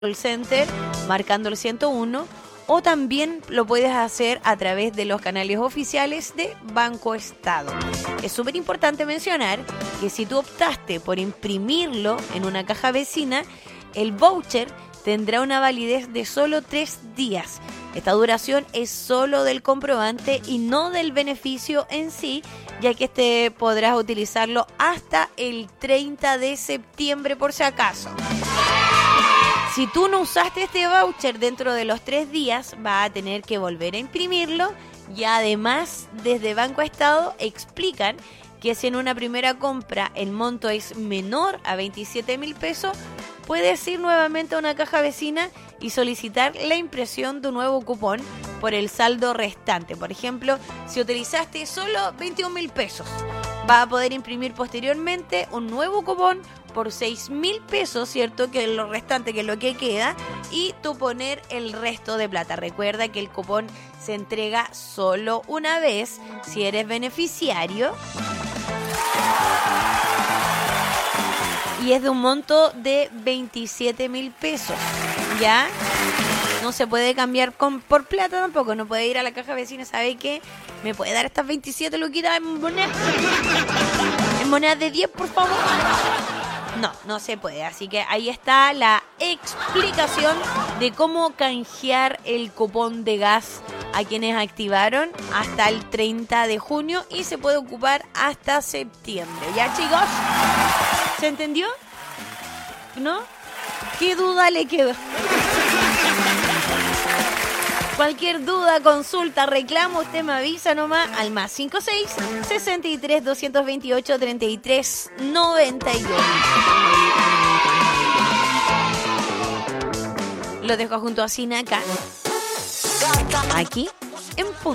call center marcando el 101 o también lo puedes hacer a través de los canales oficiales de Banco Estado. Es súper importante mencionar que si tú optaste por imprimirlo en una caja vecina, el voucher tendrá una validez de solo 3 días. Esta duración es solo del comprobante y no del beneficio en sí, ya que podrás utilizarlo hasta el 30 de septiembre por si acaso. Si tú no usaste este voucher dentro de los 3 días, vas a tener que volver a imprimirlo y además desde Banco Estado explican que si en una primera compra el monto es menor a 27.000 pesos, puedes ir nuevamente a una caja vecina y solicitar la impresión de un nuevo cupón por el saldo restante. Por ejemplo, si utilizaste solo 21.000 pesos, vas a poder imprimir posteriormente un nuevo cupón por 6.000 pesos, ¿cierto? Que es lo restante, que es lo que queda, y tú poner el resto de plata. Recuerda que el cupón se entrega solo una vez si eres beneficiario. Y es de un monto de 27.000 pesos, ¿ya? No se puede cambiar por plata tampoco. No puede ir a la caja vecina, ¿sabe qué? ¿Me puede dar estas 27 luquitas en monedas? ¿En monedas de 10, por favor? No se puede. Así que ahí está la explicación de cómo canjear el cupón de gas a quienes activaron hasta el 30 de junio y se puede ocupar hasta septiembre. ¿Ya, chicos? ¿Se entendió? ¿No? ¿Qué duda le quedó? Cualquier duda, consulta, reclamo, usted me avisa nomás al más 56 63 228 33 91. Lo dejo junto a Sinaca aquí en Punto.